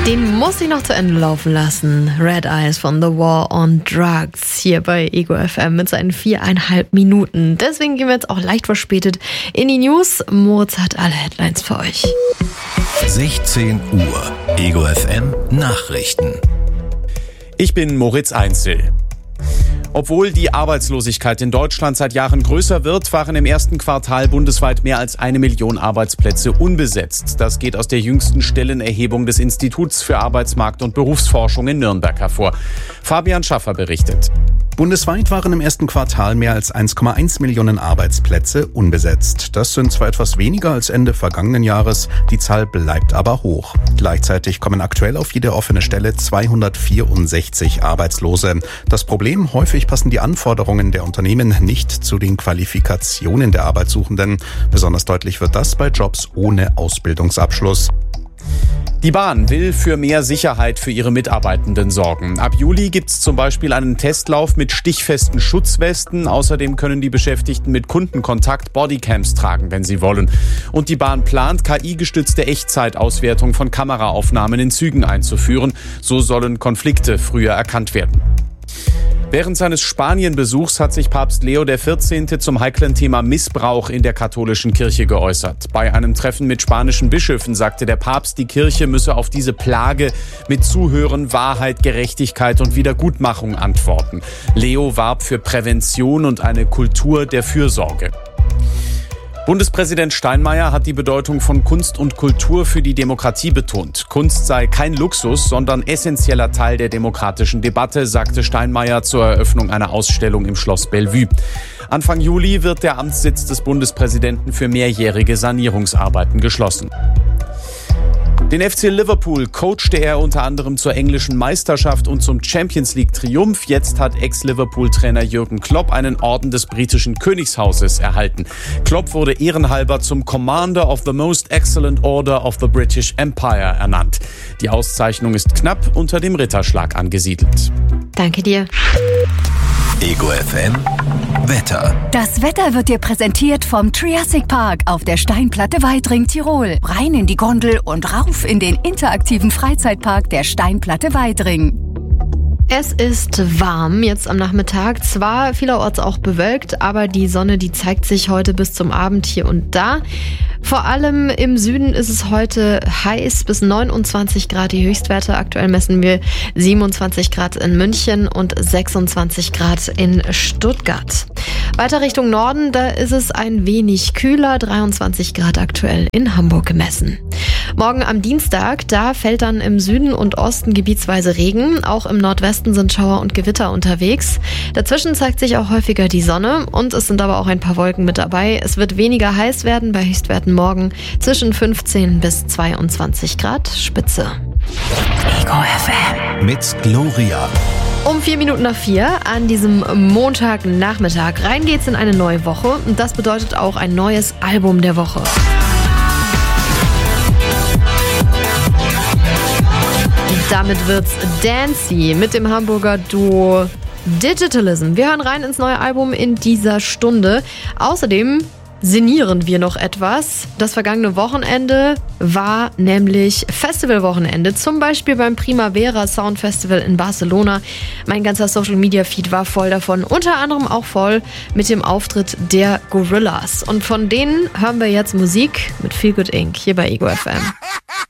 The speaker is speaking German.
Den muss ich noch zu Ende laufen lassen. Red Eyes von The War on Drugs hier bei Ego FM mit seinen 4,5 Minuten. Deswegen gehen wir jetzt auch leicht verspätet in die News. Moritz hat alle Headlines für euch. 16 Uhr. Ego FM Nachrichten. Ich bin Moritz Einzel. Obwohl die Arbeitslosigkeit in Deutschland seit Jahren größer wird, waren im ersten Quartal bundesweit mehr als 1 Million Arbeitsplätze unbesetzt. Das geht aus der jüngsten Stellenerhebung des Instituts für Arbeitsmarkt- und Berufsforschung in Nürnberg hervor. Fabian Schaffer berichtet. Bundesweit waren im ersten Quartal mehr als 1,1 Millionen Arbeitsplätze unbesetzt. Das sind zwar etwas weniger als Ende vergangenen Jahres, die Zahl bleibt aber hoch. Gleichzeitig kommen aktuell auf jede offene Stelle 264 Arbeitslose. Das Problem: häufig passen die Anforderungen der Unternehmen nicht zu den Qualifikationen der Arbeitssuchenden. Besonders deutlich wird das bei Jobs ohne Ausbildungsabschluss. Die Bahn will für mehr Sicherheit für ihre Mitarbeitenden sorgen. Ab Juli gibt es zum Beispiel einen Testlauf mit stichfesten Schutzwesten. Außerdem können die Beschäftigten mit Kundenkontakt Bodycams tragen, wenn sie wollen. Und die Bahn plant, KI-gestützte Echtzeitauswertung von Kameraaufnahmen in Zügen einzuführen. So sollen Konflikte früher erkannt werden. Während seines Spanienbesuchs hat sich Papst Leo XIV. Zum heiklen Thema Missbrauch in der katholischen Kirche geäußert. Bei einem Treffen mit spanischen Bischöfen sagte der Papst, die Kirche müsse auf diese Plage mit Zuhören, Wahrheit, Gerechtigkeit und Wiedergutmachung antworten. Leo warb für Prävention und eine Kultur der Fürsorge. Bundespräsident Steinmeier hat die Bedeutung von Kunst und Kultur für die Demokratie betont. Kunst sei kein Luxus, sondern essentieller Teil der demokratischen Debatte, sagte Steinmeier zur Eröffnung einer Ausstellung im Schloss Bellevue. Anfang Juli wird der Amtssitz des Bundespräsidenten für mehrjährige Sanierungsarbeiten geschlossen. Den FC Liverpool coachte er unter anderem zur englischen Meisterschaft und zum Champions-League-Triumph. Jetzt hat Ex-Liverpool-Trainer Jürgen Klopp einen Orden des britischen Königshauses erhalten. Klopp wurde ehrenhalber zum Commander of the Most Excellent Order of the British Empire ernannt. Die Auszeichnung ist knapp unter dem Ritterschlag angesiedelt. Danke dir. Ego FM Wetter. Das Wetter wird dir präsentiert vom Triassic Park auf der Steinplatte Weidring, Tirol. Rein in die Gondel und rauf in den interaktiven Freizeitpark der Steinplatte Weidring. Es ist warm jetzt am Nachmittag, zwar vielerorts auch bewölkt, aber die Sonne, die zeigt sich heute bis zum Abend hier und da. Vor allem im Süden ist es heute heiß, bis 29 Grad die Höchstwerte. Aktuell messen wir 27 Grad in München und 26 Grad in Stuttgart. Weiter Richtung Norden, da ist es ein wenig kühler, 23 Grad aktuell in Hamburg gemessen. Morgen am Dienstag, da fällt dann im Süden und Osten gebietsweise Regen. Auch im Nordwesten sind Schauer und Gewitter unterwegs. Dazwischen zeigt sich auch häufiger die Sonne und es sind aber auch ein paar Wolken mit dabei. Es wird weniger heiß werden, bei Höchstwerten morgen zwischen 15 bis 22 Grad Spitze. Ego FM. Mit Gloria. Um 4:04 an diesem Montagnachmittag. Rein geht's in eine neue Woche und das bedeutet auch ein neues Album der Woche. Damit wird's Dancy mit dem Hamburger Duo Digitalism. Wir hören rein ins neue Album in dieser Stunde. Außerdem sinnieren wir noch etwas. Das vergangene Wochenende war nämlich Festivalwochenende, zum Beispiel beim Primavera Sound Festival in Barcelona. Mein ganzer Social Media Feed war voll davon, unter anderem auch voll mit dem Auftritt der Gorillaz. Und von denen hören wir jetzt Musik mit Feel Good Inc. hier bei Ego FM.